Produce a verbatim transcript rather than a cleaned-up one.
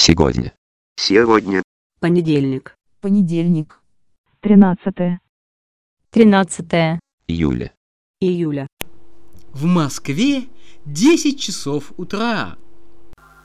Сегодня. Сегодня. Понедельник. Понедельник. Тринадцатое. Тринадцатое. Июля. Июля. В Москве десять часов утра.